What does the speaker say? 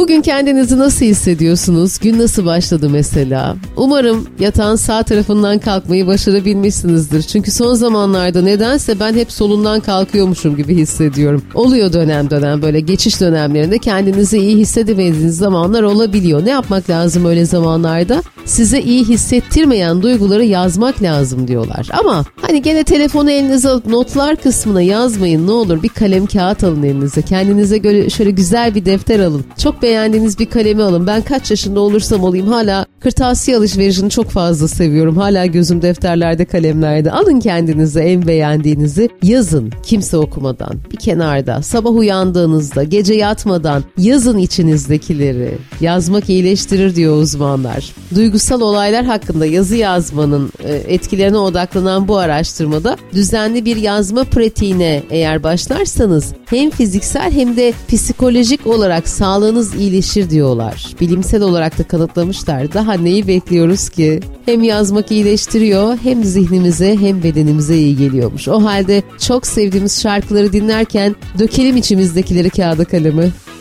Bugün kendinizi nasıl hissediyorsunuz? Gün nasıl başladı mesela? Umarım yatağın sağ tarafından kalkmayı başarabilmişsinizdir. Çünkü son zamanlarda nedense ben hep solundan kalkıyormuşum gibi hissediyorum. Oluyor dönem dönem, böyle geçiş dönemlerinde kendinizi iyi hissedemediğiniz zamanlar olabiliyor. Ne yapmak lazım öyle zamanlarda? Size iyi hissettirmeyen duyguları yazmak lazım diyorlar. Ama hani gene telefonu elinize alıp notlar kısmına yazmayın, ne olur. Bir kalem kağıt alın elinize. Kendinize göre şöyle güzel bir defter alın. Çok beğendiğiniz bir kalemi alın. Ben kaç yaşında olursam olayım hala kırtasiye alışverişini çok fazla seviyorum. Hala gözüm defterlerde, kalemlerde. Alın kendinize en beğendiğinizi, yazın kimse okumadan. Bir kenarda, sabah uyandığınızda, gece yatmadan yazın içinizdekileri. Yazmak iyileştirir diyor uzmanlar. Duygusal olaylar hakkında yazı yazmanın etkilerine odaklanan bu araştırmada düzenli bir yazma pratiğine eğer başlarsanız hem fiziksel hem de psikolojik olarak sağlığınız iyileşir diyorlar. Bilimsel olarak da kanıtlamışlar. Daha neyi bekliyoruz ki? Hem yazmak iyileştiriyor, hem zihnimize hem bedenimize iyi geliyormuş. O halde çok sevdiğimiz şarkıları dinlerken dökelim içimizdekileri kağıda kaleme.